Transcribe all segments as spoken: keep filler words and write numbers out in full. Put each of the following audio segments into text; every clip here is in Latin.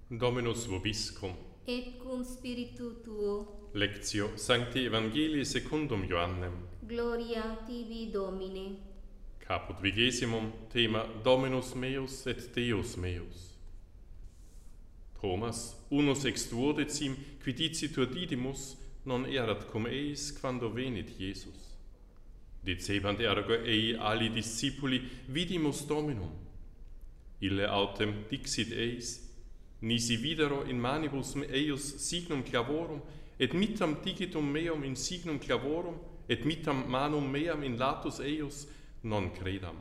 Dominus vobiscum. Et cum spiritu tuo. Lectio Sancti Evangelii secundum Ioannem. Gloria tibi, Domine. Caput vigesimum, thema Dominus meus et Deus meus. Thomas, unus ex duodecim, qui dicitur didymus, non erat cum eis quando venit Iesus. Dicebant ergo ei ali discipuli, vidimus Dominum. Ille autem dixit eis, nisi videro in manibus eius signum clavorum, et mittam digitum meum in signum clavorum, et mittam manum meam in latus eius, non credam.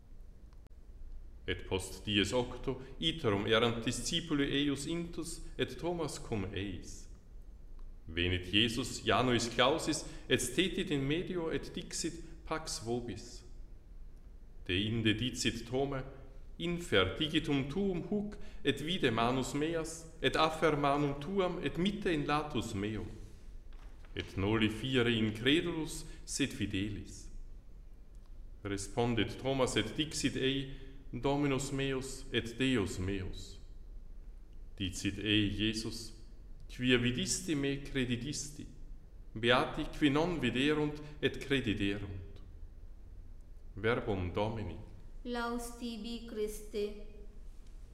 Et post dies octo, iterum erant discipuli eius intus, et Thomas cum eis. Venit Iesus Januis clausis, et stetit in medio, et dixit, pax vobis. Deinde dicit Tome, infer digitum tuum huc, et vide manus meas, et affer manum tuam, et mitte in latus meum. Et noli fiere incredulus, sed fidelis. Respondit Thomas et dixit ei, Dominus meus et Deus meus. Dicit ei Iesus, quia vidisti me credidisti, beati qui non viderunt et crediderunt. Verbum Domini. Laus tibi, Christe.